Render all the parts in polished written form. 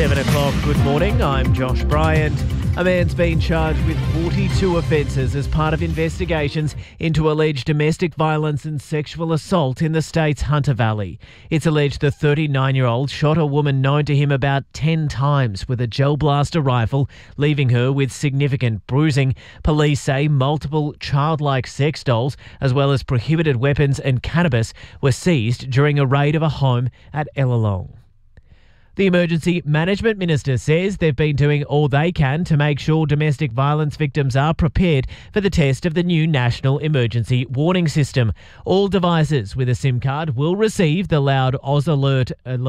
7 o'clock, good morning, I'm Josh Bryant. A man's been charged with 42 offences as part of investigations into alleged domestic violence and sexual assault in the state's Hunter Valley. It's alleged the 39-year-old shot a woman known to him about 10 times with a gel blaster rifle, leaving her with significant bruising. Police say multiple childlike sex dolls, as well as prohibited weapons and cannabis, were seized during a raid of a home at Ellalong. The Emergency Management Minister says they've been doing all they can to make sure domestic violence victims are prepared for the test of the new National Emergency Warning System. All devices with a SIM card will receive the loud Oz alert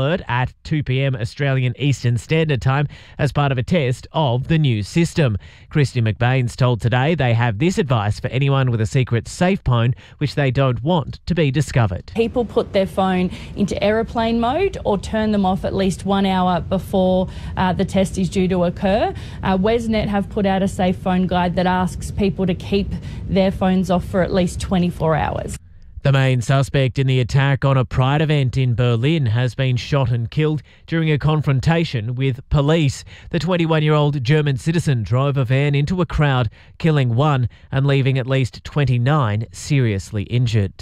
at 2 p.m. Australian Eastern Standard Time as part of a test of the new system. Christy McBain's told Today they have this advice for anyone with a secret safe phone which they don't want to be discovered. People put their phone into aeroplane mode or turn them off at least 1 hour before the test is due to occur. Wesnet have put out a safe phone guide that asks people to keep their phones off for at least 24 hours. The main suspect in the attack on a Pride event in Berlin has been shot and killed during a confrontation with police. The 21-year-old German citizen drove a van into a crowd, killing one and leaving at least 29 seriously injured.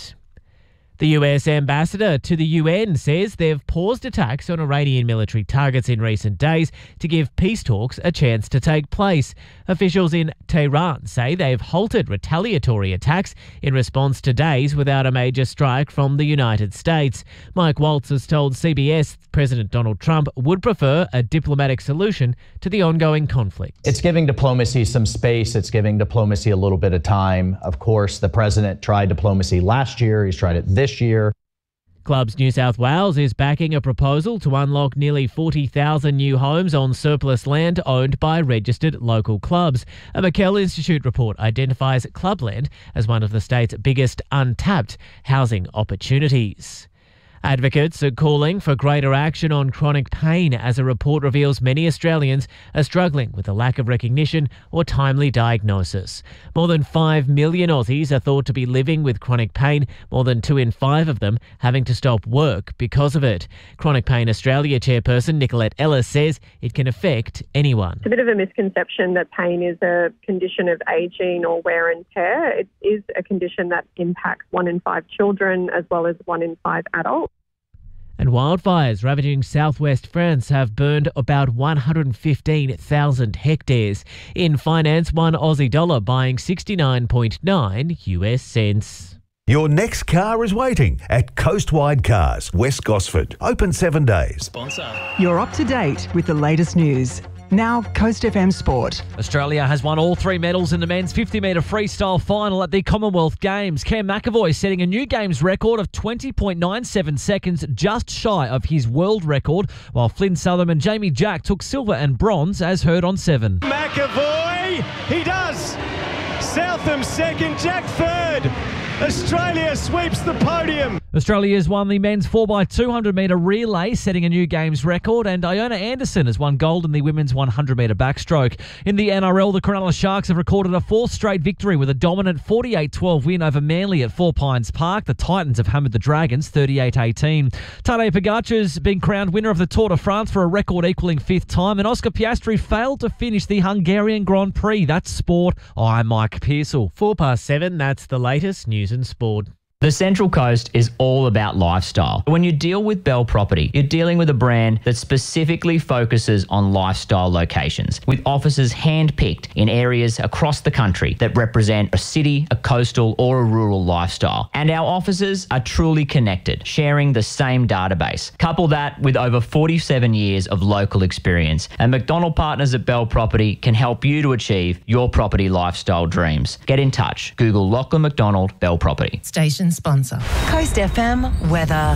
The US ambassador to the UN says they've paused attacks on Iranian military targets in recent days to give peace talks a chance to take place. Officials in Tehran say they've halted retaliatory attacks in response to days without a major strike from the United States. Mike Waltz has told CBS President Donald Trump would prefer a diplomatic solution to the ongoing conflict. It's giving diplomacy some space. It's giving diplomacy a little bit of time. Of course, the president tried diplomacy last year. He's tried it this year. Clubs New South Wales is backing a proposal to unlock nearly 40,000 new homes on surplus land owned by registered local clubs. A McKell Institute report identifies clubland as one of the state's biggest untapped housing opportunities. Advocates are calling for greater action on chronic pain as a report reveals many Australians are struggling with a lack of recognition or timely diagnosis. More than 5 million Aussies are thought to be living with chronic pain, more than 2 in 5 of them having to stop work because of it. Chronic Pain Australia chairperson Nicolette Ellis says it can affect anyone. It's a bit of a misconception that pain is a condition of ageing or wear and tear. It is a condition that impacts 1 in 5 children as well as 1 in 5 adults. And wildfires ravaging southwest France have burned about 115,000 hectares. In finance, one Aussie dollar buying 69.9 US cents. Your next car is waiting at Coastwide Cars, West Gosford. Open 7 days. You're up to date with the latest news. Now, Coast FM Sport. Australia has won all 3 medals in the men's 50-metre freestyle final at the Commonwealth Games. Cam McAvoy setting a new games record of 20.97 seconds, just shy of his world record, while Flynn Southam and Jamie Jack took silver and bronze, as heard on 7. McAvoy, he does! Southam second, Jack third. Australia sweeps the podium. Australia has won the men's 4x200-metre relay, setting a new games record, and Iona Anderson has won gold in the women's 100-metre backstroke. In the NRL, the Cronulla Sharks have recorded a 4th straight victory with a dominant 48-12 win over Manly at 4 Pines Park. The Titans have hammered the Dragons 38-18. Tadej Pogacar's been crowned winner of the Tour de France for a record-equalling 5th time, and Oscar Piastri failed to finish the Hungarian Grand Prix. That's sport. I'm Mike Pearsall. 7:04, that's the latest news and sport. The Central Coast is all about lifestyle. When you deal with Bell Property, you're dealing with a brand that specifically focuses on lifestyle locations, with offices hand-picked in areas across the country that represent a city, a coastal, or a rural lifestyle. And our offices are truly connected, sharing the same database. Couple that with over 47 years of local experience, and McDonald Partners at Bell Property can help you to achieve your property lifestyle dreams. Get in touch. Google Lachlan McDonald Bell Property. Station sponsor. Coast FM weather.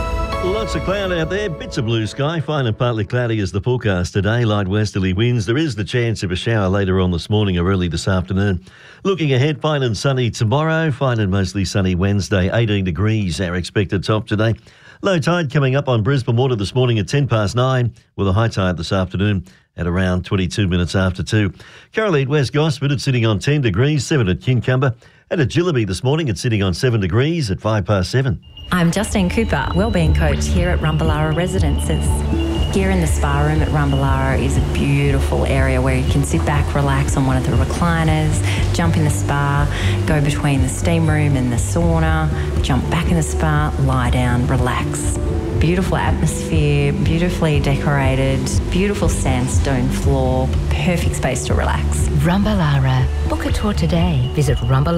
Lots of cloud out there, bits of blue sky, fine and partly cloudy is the forecast today, light westerly winds. There is the chance of a shower later on this morning or early this afternoon. Looking ahead, fine and sunny tomorrow, fine and mostly sunny Wednesday, 18 degrees our expected top today. Low tide coming up on Brisbane Water this morning at 9:10, with a high tide this afternoon at around 22 minutes after 2. Currently at West Gosford, it's sitting on 10 degrees, 7 at Kincumber. And at Gillaby this morning, it's sitting on 7 degrees at 7:05. I'm Justine Cooper, Wellbeing Coach here at Rumballara Residences. Here in the spa room at Rumballara is a beautiful area where you can sit back, relax on one of the recliners, jump in the spa, go between the steam room and the sauna, jump back in the spa, lie down, relax. Beautiful atmosphere, beautifully decorated, beautiful sandstone floor, perfect space to relax. Rumballara. Book a tour today. Visit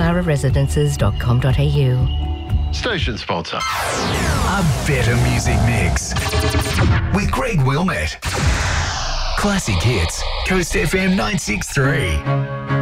rumballararesidences.com.au. Station sponsor. A better music mix. With Greg Wilmette. Classic hits. Coast FM 963.